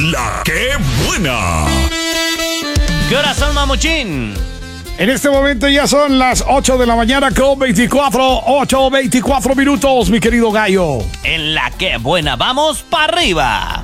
La que buena. ¿Qué horas son, mamuchín? En este momento ya son las 8 de la mañana con 8:24 minutos, mi querido gallo. En La que buena, vamos para arriba.